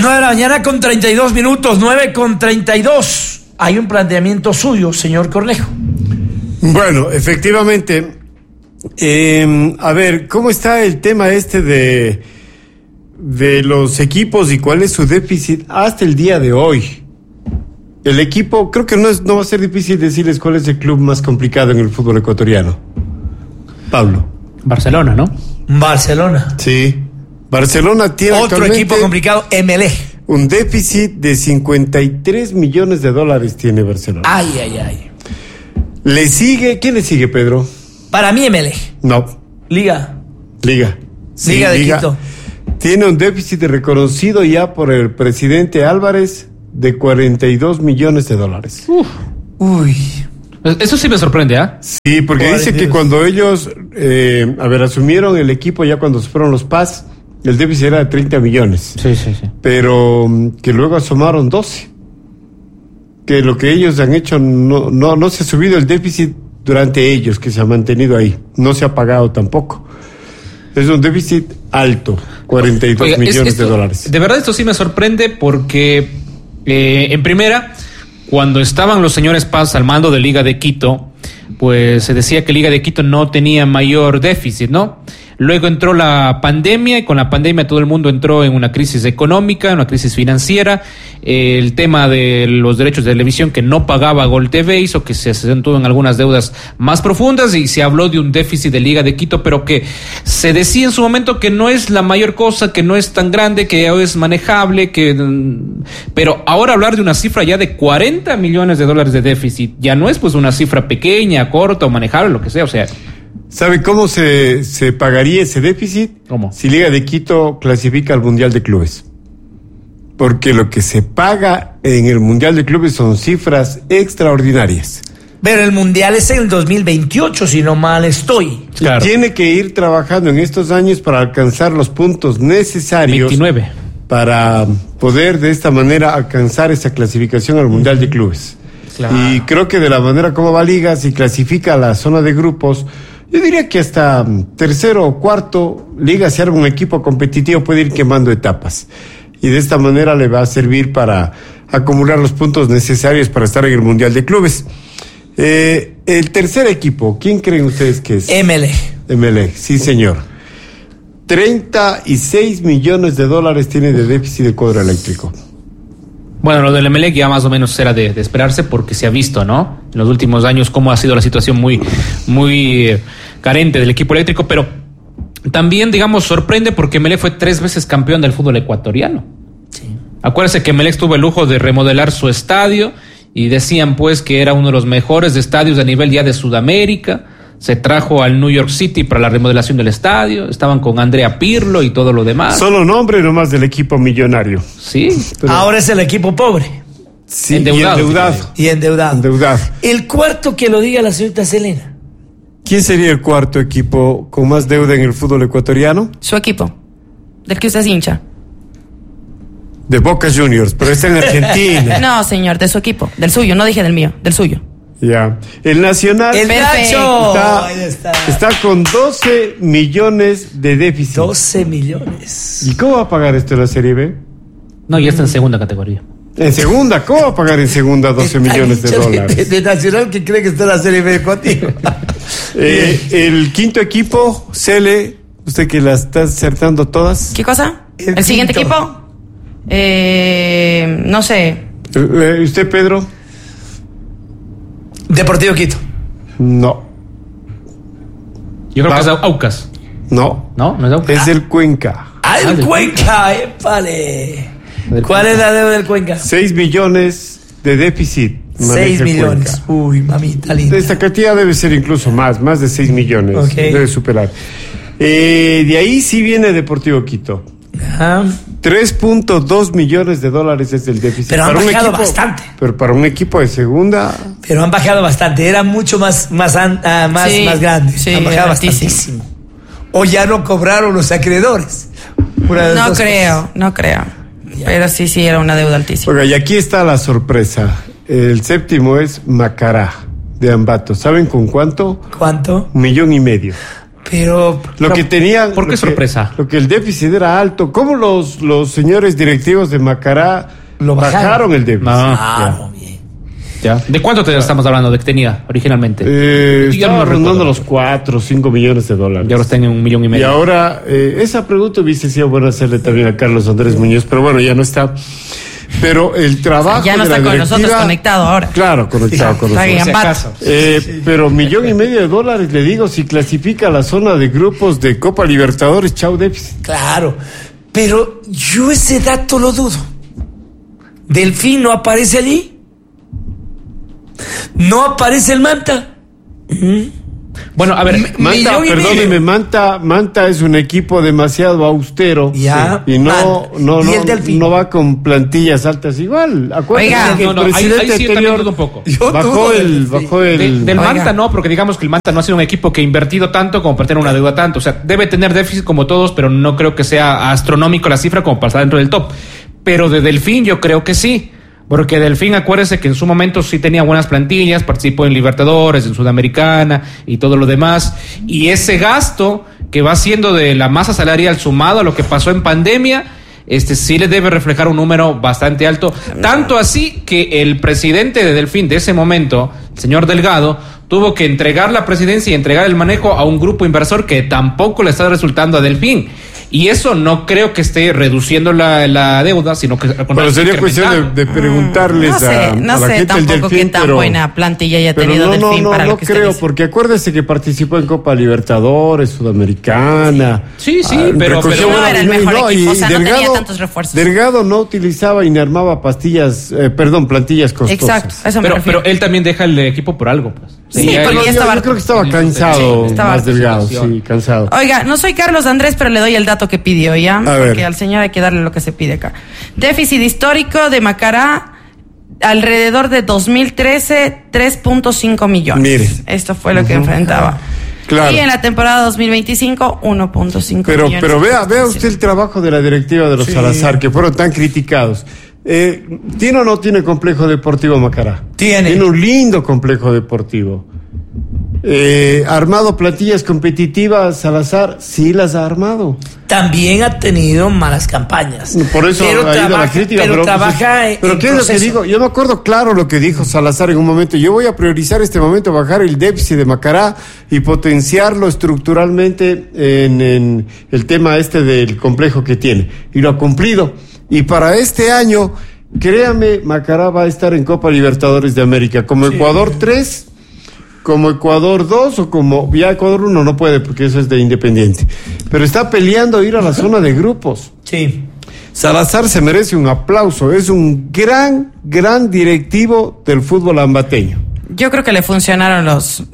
9 de la mañana con 32 minutos, 9:32. Hay un planteamiento suyo, señor Cornejo. Bueno, efectivamente. A ver, ¿cómo está el tema de los equipos y cuál es su déficit hasta el día de hoy? El equipo, creo que no va a ser difícil decirles cuál es el club más complicado en el fútbol ecuatoriano. Pablo. Barcelona, ¿no? Barcelona. Sí. Barcelona tiene otro equipo complicado, Emelec. Un déficit de $53 millones tiene Barcelona. Ay. ¿Le sigue? ¿Quién le sigue, Pedro? Para mí, Emelec. No. Liga. Sí, Liga de Quito. Tiene un déficit reconocido ya por el presidente Álvarez de $42 millones. Uy. Eso sí me sorprende, ¿ah? Sí, porque dice que cuando ellos, asumieron el equipo ya cuando se fueron los PAS, el déficit era de 30 millones. Sí. Pero que luego asomaron 12. Que lo que ellos han hecho no se ha subido el déficit durante ellos, que se ha mantenido ahí. No se ha pagado tampoco. Es un déficit alto, $42 millones. De verdad esto sí me sorprende porque en primera, cuando estaban los señores Paz al mando de Liga de Quito, pues se decía que Liga de Quito no tenía mayor déficit, ¿no? Luego entró la pandemia y con la pandemia todo el mundo entró en una crisis económica, una crisis financiera. El tema de los derechos de televisión que no pagaba Gol TV hizo que se acentuó en algunas deudas más profundas y se habló de un déficit de Liga de Quito, pero que se decía en su momento que no es la mayor cosa, que no es tan grande, que es manejable, pero ahora hablar de una cifra ya de $40 millones de déficit ya no es pues una cifra pequeña, corta o manejable, lo que sea, o sea. ¿Sabe cómo se pagaría ese déficit? ¿Cómo? Si Liga de Quito clasifica al Mundial de Clubes. Porque lo que se paga en el Mundial de Clubes son cifras extraordinarias. Pero el Mundial es en el 2028, si no mal estoy. Claro. Tiene que ir trabajando en estos años para alcanzar los puntos necesarios 29. Para poder de esta manera alcanzar esa clasificación al Mundial de Clubes. Claro. Y creo que de la manera como va Liga, si clasifica a la zona de grupos, yo diría que hasta tercero o cuarto, Liga, si arma un equipo competitivo, puede ir quemando etapas. Y de esta manera le va a servir para acumular los puntos necesarios para estar en el Mundial de Clubes. El tercer equipo, ¿quién creen ustedes que es? Emelec, sí señor. $36 millones tiene de déficit el cuadro eléctrico. Bueno, lo del Emelec ya más o menos era de esperarse porque se ha visto, ¿no? En los últimos años cómo ha sido la situación muy carente del equipo eléctrico, pero también, digamos, sorprende porque Emelec fue 3 veces campeón del fútbol ecuatoriano. Sí. Acuérdense que Emelec tuvo el lujo de remodelar su estadio y decían pues que era uno de los mejores estadios a nivel ya de Sudamérica. Se trajo al New York City para la remodelación del estadio. Estaban con Andrea Pirlo y todo lo demás. Solo nombre nomás del equipo millonario. Sí. Pero ahora es el equipo pobre. Sí, endeudado. Endeudado. El cuarto que lo diga la señorita Selena. ¿Quién sería el cuarto equipo con más deuda en el fútbol ecuatoriano? Su equipo, del que usted es hincha. De Boca Juniors, pero está en Argentina. No, señor, de su equipo, del suyo, no dije del mío, del suyo. Ya. El Nacional El Nacho está con 12 millones de déficit. 12 millones. ¿Y cómo va a pagar esto la Serie B? No, ya está en segunda categoría. En segunda, ¿cómo va a pagar en segunda 12 millones de dólares? De Nacional que cree que está en la Serie B contigo. El quinto equipo, Cele, usted que la está acertando todas. ¿Qué cosa? ¿El siguiente equipo? No sé. ¿Usted, Pedro? Deportivo Quito. No. Yo creo que es Aucas. No. ¿No? ¿No es Aucas? Es el Cuenca. El Cuenca, épale. ¿Cuál es la deuda del Cuenca? 6 millones de déficit. 6 millones. Cuenca. Uy, mamita linda. Esta cantidad debe ser incluso más de 6 millones. Okay. Debe superar. De ahí sí viene Deportivo Quito. Ajá. 3.2 millones de dólares es el déficit. Pero han bajado bastante. Pero para un equipo de segunda. Pero han bajado bastante. Era mucho más grande. Sí, han bajado bastantísimo. O ya no cobraron los acreedores. No creo. Ya. Pero sí, era una deuda altísima. Oiga, y aquí está la sorpresa. El séptimo es Macará de Ambato. ¿Saben con cuánto? ¿Cuánto? 1,5 millones. Pero Lo que tenían... ¿Por qué sorpresa? Lo que el déficit era alto. ¿Cómo los señores directivos de Macará Lo bajaron el déficit? muy bien. Ya. ¿De cuánto te estamos hablando de que tenía originalmente? Ya Estaba no rondando recuerdo. los 4 o 5 millones de dólares. Ya los tengo en 1,5 millones. Y ahora, esa pregunta hubiese sido bueno hacerle también a Carlos Andrés Muñoz, pero bueno, ya no está. Pero el trabajo Ya no de la está con directiva, nosotros conectado ahora. Claro, conectado con Está nosotros. en Ambato. Pero $1,5 millones, le digo, si clasifica a la zona de grupos de Copa Libertadores, chau déficit. Claro, pero yo ese dato lo dudo. Delfín no aparece allí. No aparece el Manta. Bueno, a ver, Manta, 1,5 perdóneme, millones. Manta es un equipo demasiado austero. Ya, y Manta. Y el Delfín. no va con plantillas altas igual. Acuérdense Oiga. que el No, ahí presidente sí también anterior dudo un poco. Yo bajó dudo el del Oiga. Manta no, porque digamos que el Manta no ha sido un equipo que ha invertido tanto como para tener una deuda tanto. O sea, debe tener déficit como todos, pero no creo que sea astronómico la cifra como para estar dentro del top. Pero de Delfín yo creo que sí. Porque Delfín, acuérdese que en su momento sí tenía buenas plantillas, participó en Libertadores, en Sudamericana y todo lo demás. Y ese gasto que va siendo de la masa salarial sumado a lo que pasó en pandemia, sí le debe reflejar un número bastante alto. Tanto así que el presidente de Delfín de ese momento, el señor Delgado, tuvo que entregar la presidencia y entregar el manejo a un grupo inversor que tampoco le está resultando a Delfín. Y eso no creo que esté reduciendo la deuda, sino que... Pero sería cuestión de preguntarles a la sé gente del tampoco Delfín, qué tan pero... buena plantilla haya Pero tenido no Delfín para lo que usted creo, dice. porque acuérdese que participó en Copa Libertadores, Sudamericana. Sí, pero recogió no buena- era el mejor y equipo, o sea, no tenía tantos refuerzos. Delgado no utilizaba y ni armaba plantillas costosas. Exacto, eso me refiero. pero él también deja el equipo por algo, pues. Sí, ya- porque Pero ya estaba yo creo que estaba cansado, Sí, estaba más harto. Delgado, sí, cansado. Oiga, no soy Carlos Andrés, pero le doy el dato que pidió, ¿ya? ver. Porque al señor hay que darle lo que se pide acá. Déficit histórico de Macará, alrededor de 2013, 3.5 millones. Mire. Esto fue lo que enfrentaba. Claro. Y en la temporada 2025, 1.5 millones. Pero vea usted el trabajo de la directiva de los Salazar, que fueron tan criticados. ¿Tiene o no tiene complejo deportivo Macará? Tiene un lindo complejo deportivo. ¿Armado plantillas competitivas Salazar? Sí las ha armado. También ha tenido malas campañas. Por eso Pero ha ido trabaja- la crítica. pero trabaja pero en ¿qué es lo que proceso. digo? Yo me acuerdo claro lo que dijo Salazar en un momento. Yo voy a priorizar este momento, bajar el déficit de Macará y potenciarlo estructuralmente en el tema del complejo que tiene. Y lo ha cumplido. Y para este año, créame, Macará va a estar en Copa Libertadores de América. Como Ecuador 3, como Ecuador 2 o como... Ya Ecuador 1 no puede porque eso es de Independiente. Pero está peleando ir a la zona de grupos. Sí. Salazar se merece un aplauso. Es un gran directivo del fútbol ambateño. Yo creo que le funcionaron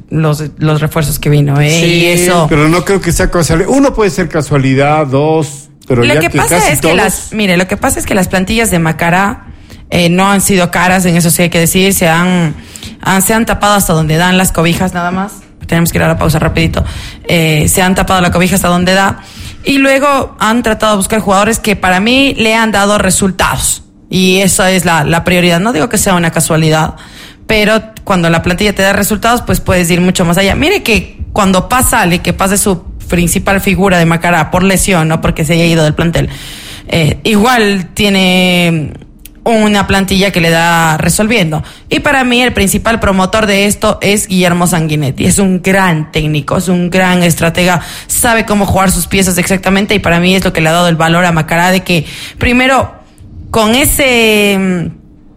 los refuerzos que vino, ¿eh? Sí, Y eso... Pero no creo que sea casualidad. Uno puede ser casualidad, dos... Pero Lo ya que pasa casi es que todos... lo que pasa es que las plantillas de Macará no han sido caras, en eso sí hay que decir, se han tapado hasta donde dan las cobijas nada más. Tenemos que ir a la pausa rapidito. Se han tapado la cobija hasta donde da. Y luego han tratado de buscar jugadores que para mí le han dado resultados. Y esa es la prioridad. No digo que sea una casualidad, pero cuando la plantilla te da resultados, pues puedes ir mucho más allá. Mire que cuando sale que pase su principal figura de Macará por lesión, no porque se haya ido del plantel, igual tiene una plantilla que le da resolviendo. Y para mí el principal promotor de esto es Guillermo Sanguinetti. Es un gran técnico, es un gran estratega, sabe cómo jugar sus piezas exactamente, y para mí es lo que le ha dado el valor a Macará, de que primero con ese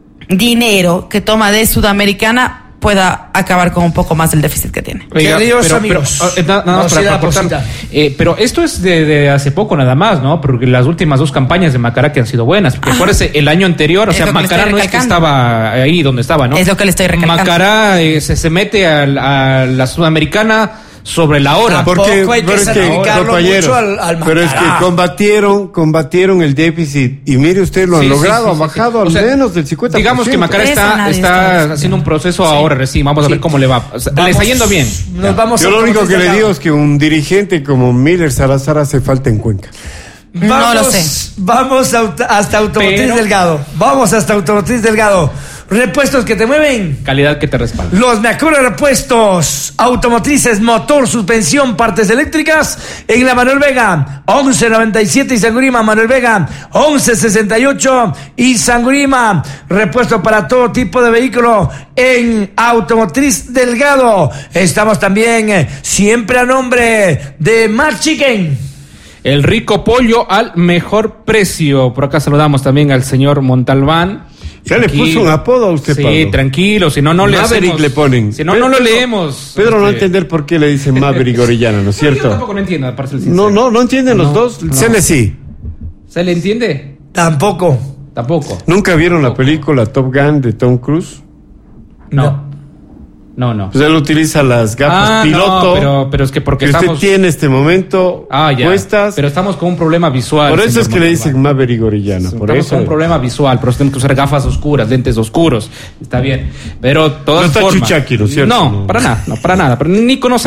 dinero que toma de Sudamericana pueda acabar con un poco más del déficit que tiene. Oiga, Queridos amigos, nada más no, sí, para la aportar. cosita. Pero esto es de hace poco nada más, ¿no? Porque las últimas 2 campañas de Macará que han sido buenas. Porque acuérdese, el año anterior, o Es sea, lo que le Macará estoy no es que recalcando. estaba ahí donde estaba, ¿no? Es lo que le estoy recalcando. Macará se mete a la Sudamericana sobre la hora. Tampoco hay que pero es que, sacrificarlo compañeros, mucho al pero es que Macará. combatieron el déficit y mire usted, lo han Sí, logrado, sí, han sí, bajado sí. al O sea, menos del 50%. Digamos que Macará Eso nadie está está discutiendo. haciendo un proceso ahora recién. Vamos a ver cómo le va. O sea, le está yendo bien. Nos vamos Yo a lo único Automotriz que le Delgado. digo es que un dirigente como Miller Salazar hace falta en Cuenca. No lo sé. Vamos hasta Automotriz Pero- Delgado. Vamos hasta Automotriz Delgado. Repuestos que te mueven. Calidad que te respalda. Los mejores repuestos automotrices, motor, suspensión, partes eléctricas en la Manuel Vega 1197 y Sangurima, Manuel Vega 1168 y Sangurima. Repuesto para todo tipo de vehículo en Automotriz Delgado. Estamos también siempre a nombre de Mac Chicken. El rico pollo al mejor precio. Por acá saludamos también al señor Montalbán. Ya tranquilo. Le puso un apodo a usted, Pablo. Sí, tranquilo, si no, no le hacemos. Le ponen. Si no, no lo leemos. Pedro no va a entender por qué le dicen Maverick Orellana, ¿no es cierto? Yo tampoco lo entiendo, aparte del no entienden los dos. No. Se le sí. ¿Se le entiende? Tampoco. ¿Nunca vieron la película Top Gun de Tom Cruise? No. Pues él utiliza las gafas piloto. No, pero es que porque que estamos... usted tiene este momento puestas. Pero estamos con un problema visual. Por eso es que le dicen Maverick Orellana. Estamos con un problema visual, pero tenemos que usar gafas oscuras, lentes oscuros. Está bien. Pero todas formas... No está Chuchaki, ¿no es cierto? No, para nada. Pero ni conocemos